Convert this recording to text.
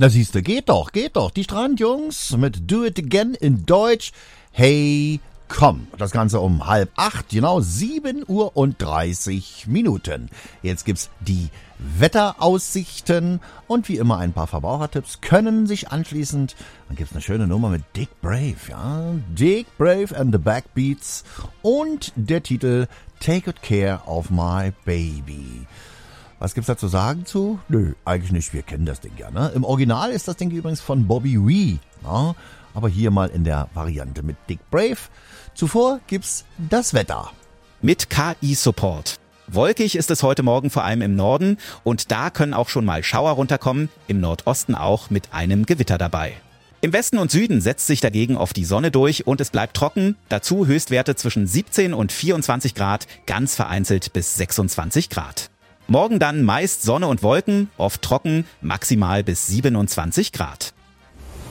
Na siehste, geht doch. Die Strandjungs mit Do It Again in Deutsch. Hey, komm. Das Ganze um 7:30, genau 7:30 Minuten. Jetzt gibt's die Wetteraussichten und wie immer ein paar Verbrauchertipps können sich anschließend. Dann gibt's eine schöne Nummer mit Dick Brave, ja. Dick Brave and the Backbeats und der Titel Take Good Care of My Baby. Was gibt's da zu sagen zu? Nö, eigentlich nicht, wir kennen das Ding ja, ne? Im Original ist das Ding übrigens von Bobby Wee, ja? Aber hier mal in der Variante mit Dick Brave. Zuvor gibt's das Wetter. Mit KI-Support. Wolkig ist es heute Morgen vor allem im Norden und da können auch schon mal Schauer runterkommen, im Nordosten auch mit einem Gewitter dabei. Im Westen und Süden setzt sich dagegen oft die Sonne durch und es bleibt trocken, dazu Höchstwerte zwischen 17 und 24 Grad, ganz vereinzelt bis 26 Grad. Morgen dann meist Sonne und Wolken, oft trocken, maximal bis 27 Grad.